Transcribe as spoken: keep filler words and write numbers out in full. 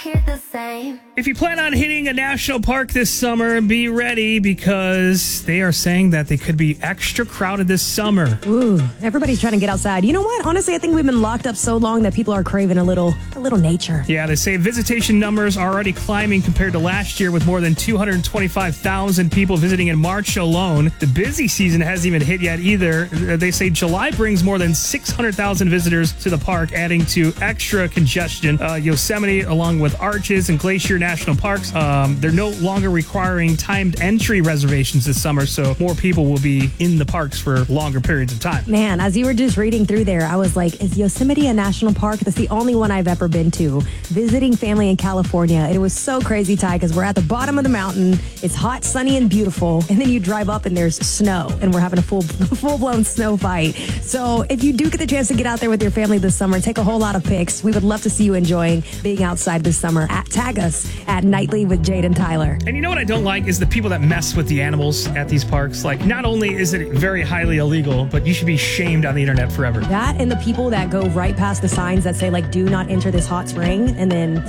Hear the same. If you plan on hitting a national park this summer, be ready because they are saying that they could be extra crowded this summer. Ooh, everybody's trying to get outside. You know what? Honestly, I think we've been locked up so long that people are craving a little a little nature. Yeah, they say visitation numbers are already climbing compared to last year with more than two hundred twenty-five thousand people visiting in March alone. The busy season hasn't even hit yet either. They say July brings more than six hundred thousand visitors to the park, adding to extra congestion. Uh, Yosemite, along with Arches and Glacier National Parks, um, they're no longer requiring timed entry reservations this summer, so more people will be in the parks for longer periods of time. Man, as you were just reading through there, I was like, is Yosemite a national park? That's the only one I've ever been to. Visiting family in California. It was so crazy, Ty, because we're at the bottom of the mountain. It's hot, sunny, and beautiful. And then you drive up and there's snow, and we're having a full, full-blown snow fight. So if you do get the chance to get out there with your family this summer, take a whole lot of pics. We would love to see you enjoying being outside this summer. At, tag us at Nightly with Jade and Tyler. And you know what I don't like is the people that mess with the animals at these parks. Like, not only is it very highly illegal, but you should be shamed on the internet forever. That and the people that go right past the signs that say, like, do not enter this hot spring, and then